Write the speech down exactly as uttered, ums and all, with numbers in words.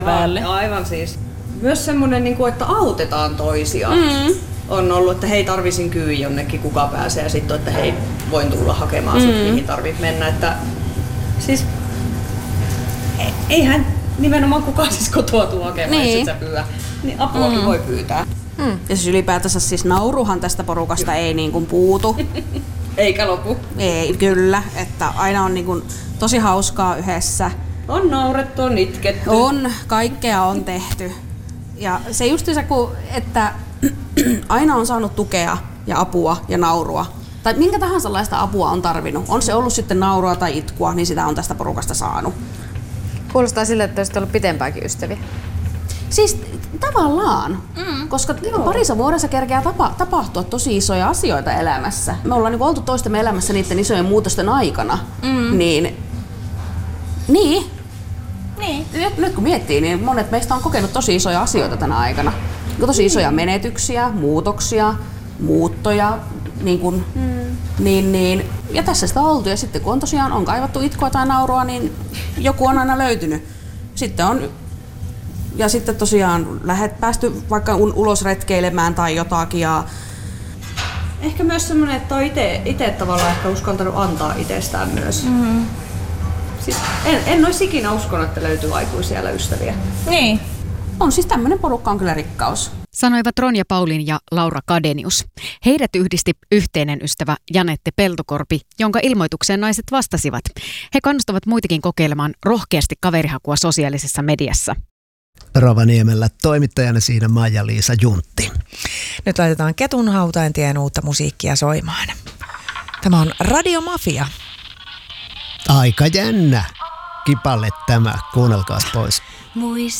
päälle. Aivan siis. Myös semmonen, että autetaan toisiaan. Mm. On ollut, että hei, tarvisin kyy jonnekin, kuka pääsee, ja sitten että hei, voin tulla hakemaan mm. sut, mihin tarvit mennä. Että, siis eihän nimenomaan kukaan siis kotoa tuu hakemaan, niin. Jos et sä pyydä. Niin apuakin mm. voi pyytää. Mm. Ja siis ylipäätänsä siis nauruhan tästä porukasta kyllä. Ei niin kuin puutu. Eikä lopu. Ei, kyllä. Että aina on niin kuin tosi hauskaa yhdessä. On naurettu, on itketty. On, kaikkea on tehty. Ja se just se, että aina on saanut tukea ja apua ja naurua. Tai minkä tahansa laista apua on tarvinnut. On se ollut sitten naurua tai itkua, niin sitä on tästä porukasta saanut. Kuulostaa sille, että olisit ollut pitempääkin ystäviä. Siis tavallaan, mm. koska Joo. parissa vuodessa kerkeää tapa, tapahtua tosi isoja asioita elämässä. Me ollaan niin oltu toistemme elämässä niiden isojen muutosten aikana. Mm. Niin, niin. Niin. Nyt, nyt kun miettii, niin monet meistä on kokenut tosi isoja asioita tänä aikana. Tosi isoja menetyksiä, muutoksia, muuttoja. Niin kun, mm. niin, niin. Ja tässä sitä on oltu. Ja sitten kun on tosiaan on kaivattu itkua tai naurua, niin joku on aina löytynyt. Sitten on, ja sitten tosiaan lähet päästy vaikka ulos retkeilemään tai jotakin. Ja ehkä myös semmoinen, että on ite, ite tavallaan ehkä uskaltanut antaa itsestään myös. Mm-hmm. Siis en, en olisi ikinä uskonut, että löytyy aikuisia ystäviä. Niin. On siis tämmöinen porukka on kyllä rikkaus. Sanoivat Ronja Paulin ja Laura Kadenius. Heidät yhdisti yhteinen ystävä Janette Peltokorpi, jonka ilmoitukseen naiset vastasivat. He kannustavat muitakin kokeilemaan rohkeasti kaverihakua sosiaalisessa mediassa. Rovaniemellä toimittajana siinä Maija-Liisa Juntti. Nyt laitetaan Ketun hautaintien uutta musiikkia soimaan. Tämä on Radio Mafia. Aika jännä kipalle tämä, kuunnelkaas pois. Muista.